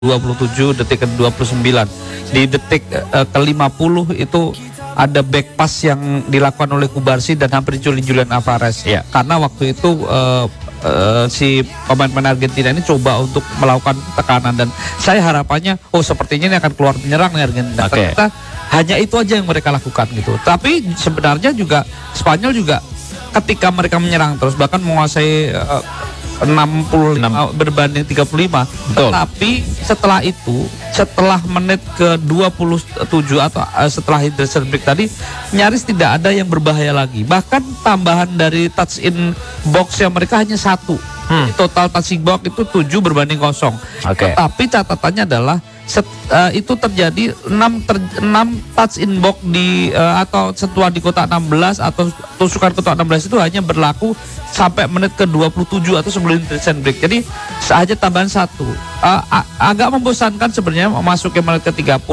27 detik ke-29. Di detik ke-50 itu ada back pass yang dilakukan oleh Kubarsi dan hampir diculik Julian Alvarez. Ya. Karena waktu itu si pemain-pemain Argentina ini coba untuk melakukan tekanan, dan saya harapannya sepertinya ini akan keluar menyerang nih Argentina. Ternyata hanya itu aja yang mereka lakukan gitu. Tapi sebenarnya juga Spanyol juga ketika mereka menyerang terus bahkan menguasai 65 berbanding 35. Betul. Tetapi setelah itu, setelah menit ke 27 atau setelah hydration break tadi, nyaris tidak ada yang berbahaya lagi. Bahkan tambahan dari touch in box yang mereka hanya 1. Total touch in box itu 7 berbanding 0. Tetapi catatannya adalah itu terjadi 6 touch in box di atau sentuhan di kotak 16 atau tusukan kotak 16 itu hanya berlaku sampai menit ke 27 atau sebelum hydration break. Jadi saja tambahan 1. Agak membosankan sebenarnya masuk ke menit ke 34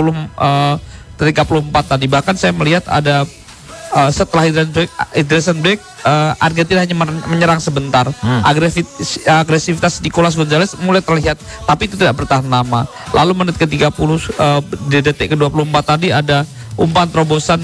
tadi. Bahkan saya melihat ada setelah hydration break Argentina hanya menyerang sebentar. Agresivitas Nicolas Gonzalez mulai terlihat, tapi itu tidak bertahan lama. Lalu menit ke 30 di detik ke 24 tadi ada umpan terobosan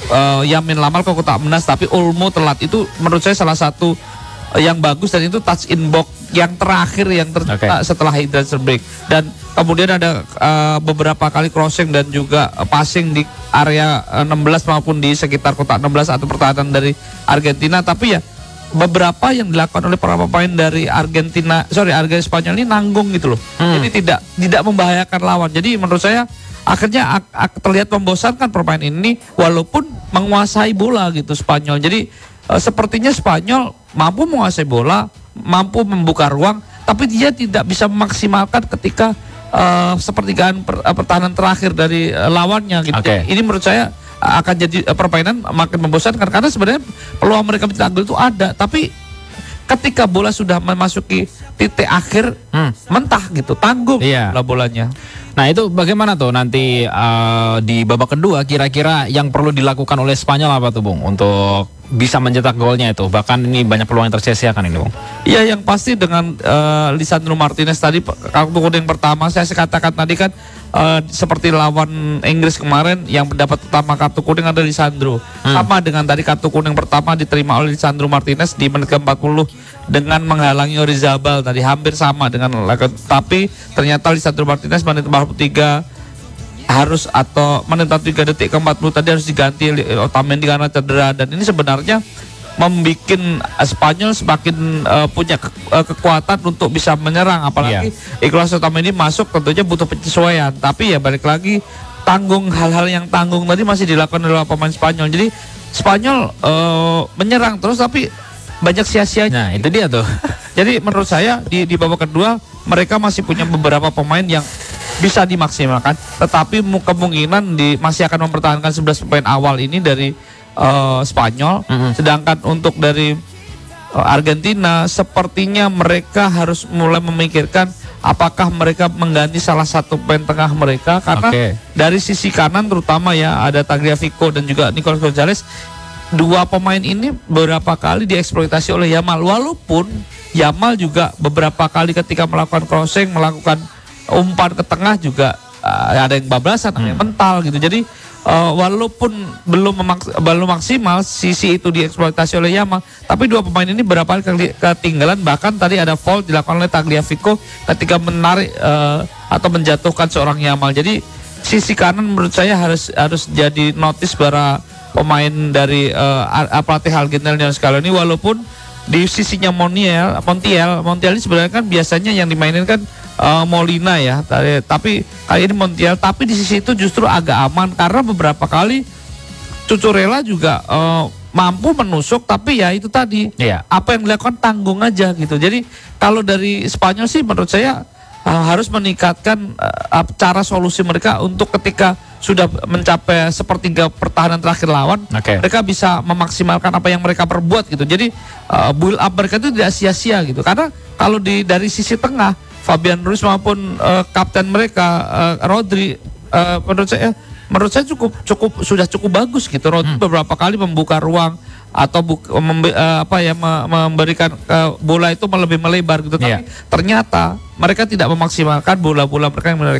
Yamin Lamal ke kotak 16, tapi Olmo telat. Itu menurut saya salah satu yang bagus, dan itu touch in box yang terakhir yang tercipta setelah hydration break. Dan kemudian ada beberapa kali crossing dan juga passing di area 16 maupun di sekitar kotak 16 atau pertahanan dari Argentina. Tapi ya beberapa yang dilakukan oleh para pemain dari Argentina Spanyol ini nanggung gitu loh. Jadi tidak membahayakan lawan. Jadi menurut saya akhirnya terlihat membosankan permain ini walaupun menguasai bola gitu Spanyol. Jadi sepertinya Spanyol mampu menguasai bola, mampu membuka ruang, tapi dia tidak bisa memaksimalkan ketika sepertigaan pertahanan terakhir dari lawannya gitu. Ini menurut saya akan jadi permainan makin membosankan karena sebenarnya peluang mereka mencetak gol itu ada, tapi ketika bola sudah memasuki titik akhir mentah gitu, tanggung bolanya. Nah itu bagaimana tuh nanti di babak kedua kira-kira yang perlu dilakukan oleh Spanyol apa tuh Bung untuk bisa mencetak golnya itu? Bahkan ini banyak peluang yang tersia-siakan ini Bung. Iya, yang pasti dengan Lisandro Martinez tadi kartu kuning pertama saya katakan tadi kan seperti lawan Inggris kemarin yang mendapat pertama kartu kuning ada Lisandro. Sama dengan tadi kartu kuning pertama diterima oleh Lisandro Martinez di menit ke-40 dengan menghalangi Orizabal tadi, hampir sama dengan, tapi ternyata Lisandro Martinez menit 43 harus atau menit 3 detik ke-40 tadi harus diganti Otamendi karena cedera, dan ini sebenarnya membuat Spanyol semakin punya kekuatan untuk bisa menyerang, apalagi Nicolas Otamendi masuk tentunya butuh penyesuaian, tapi ya balik lagi tanggung, hal-hal yang tanggung tadi masih dilakukan oleh pemain Spanyol. Jadi Spanyol menyerang terus tapi banyak sia-sianya. Nah itu dia tuh. Jadi menurut saya di babak kedua mereka masih punya beberapa pemain yang bisa dimaksimalkan, tetapi kemungkinan masih akan mempertahankan 11 pemain awal ini dari Spanyol. Sedangkan untuk dari Argentina sepertinya mereka harus mulai memikirkan apakah mereka mengganti salah satu pemain tengah mereka, karena dari sisi kanan terutama ya ada Tagliafico dan juga Nicolas Gonzalez. Dua pemain ini beberapa kali dieksploitasi oleh Yamal, walaupun Yamal juga beberapa kali ketika melakukan crossing, melakukan umpan ke tengah juga ada yang bablasan, ada yang mental gitu. Jadi walaupun belum maksimal sisi itu dieksploitasi oleh Yamal, tapi dua pemain ini berapa kali ketinggalan. Bahkan tadi ada foul dilakukan oleh Tagliafico ketika menarik atau menjatuhkan seorang Yamal. Jadi sisi kanan menurut saya harus jadi notice para pemain dari pelatih Argentina Scaloni. Walaupun di sisinya Montiel ini sebenarnya kan biasanya yang dimainin kan Molina ya, tapi kali ini Montiel, tapi di sisi itu justru agak aman karena beberapa kali Cucurella juga mampu menusuk, tapi ya itu tadi apa yang dilakukan tanggung aja gitu. Jadi kalau dari Spanyol sih menurut saya harus meningkatkan cara solusi mereka untuk ketika sudah mencapai sepertiga pertahanan terakhir lawan, mereka bisa memaksimalkan apa yang mereka perbuat gitu. Jadi build up mereka itu tidak sia-sia gitu. Karena kalau dari sisi tengah Fabian Ruiz maupun kapten mereka Rodri, menurut saya sudah cukup bagus gitu. Rodri beberapa kali membuka ruang atau memberikan bola itu lebih melebar gitu. Tapi ternyata mereka tidak memaksimalkan bola-bola mereka yang